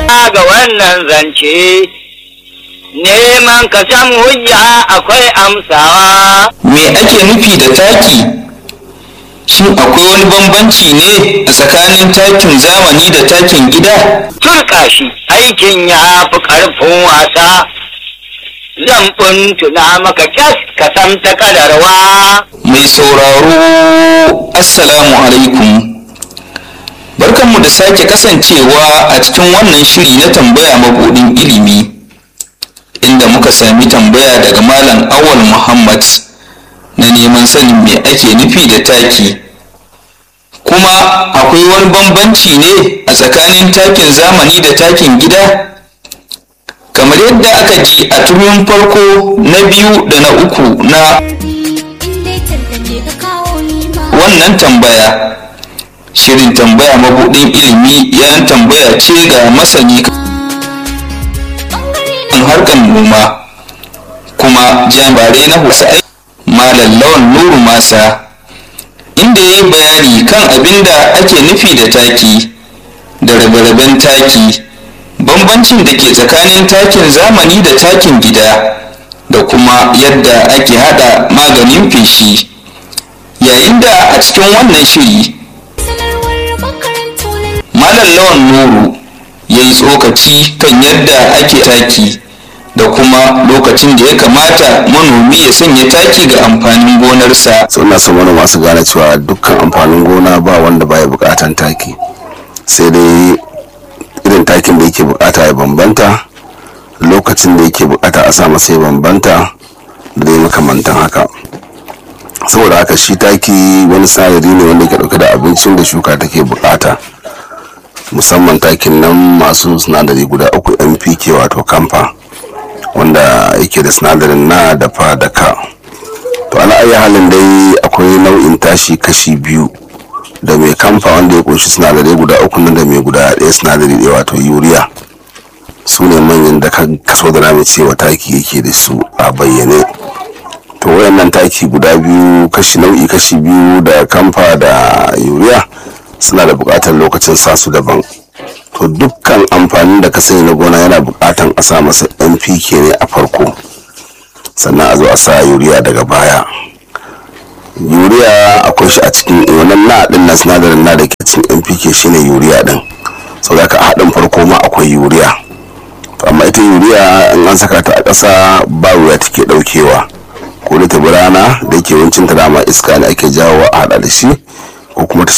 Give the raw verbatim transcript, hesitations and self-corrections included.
ga wannan zance neman ka san hujja akwai amsawa. Me ake nufi da taki? Shin akwai wani bambanci ne a tsakanin takin zamani da takin gida? Turka shi aikin ya fi ƙarfin wasa, zan tuna maka kyas ka san ta kadarwa. Mai sauraro, Assalamu alaikum. Barkanmu da sake kasancewa a cikin wannan shiri na tambaya mabuɗin ilimi, inda muka sami tambaya daga Malam Awal Muhammad na neman sanin me ake nufi da taki. Kuma akwai wani bambanci ne a tsakanin takin zamani da takin gida? Kamar yadda aka ji a turmin farko, na biyu da na uku na wannan tambaya, shirin tambaya mabuɗin ilimi ya tambaya ce ga masani kan harkar noma kuma jami'ai na Hussein Malam Lawan Nuru Masa, inda ya yi bayani kan abin da ake nufi da taki da rabe-raben taki, bambancin da ke tsakanin takin zamani da takin gida, da kuma yadda ake hada maganin feshi. Yayin da a cikin wannan shiri Malam Lawan Nuru ya yi tsokaci kan yadda ake taki da kuma lokacin da ya kamata manomi ya sanya taki ga amfanin gonarsa. Suna son manoma su gane cewa dukkan amfanin gona ba wanda baya bukatan taki, sai dai irin takin da yake bukata ya bambanta, lokacin da yake bukata a sa masa ya bambanta, da dai makamantan haka. Saboda haka shi taki wani sinadari ne wanda ke dauke da abincin da shuka take bukata, musamman takin nan masu sinadari guda uku N P K wato kamfa, wanda yake da sinadarin na da fa da ka. To ana ayi halin dai akwai nau'in tashi kashi biyu, da mai kamfa wanda ya kunshi sinadarai guda uku nan da mai guda ɗaya sinadari ɗaya wato yuriya. Su ne manyan da kaso da rami cewa taki yake da su a bayyane. To wayannan taki guda biyu, kashi nau'i kashi biyu da kamfa da yuriya, suna da buƙatar lokacin sasu daban. To dukkan amfanin da ka sani na gona yana buƙatar a sa masa N P K ne a farko, sannan a zo a sa yuriya daga baya. Yuriya akwai shi a cikin wannan na din na sinadarin na da ke cikin N P K shine yuriya din, saboda ka haɗin farko ma akwai yuriya. To amma ita yuriya in an saka ta a ƙasa ba wuya take ɗaukewa, ko da ta bi rana da yake wancin ta dama iska ne ake jawo a haɗa da shi, ko kuma ta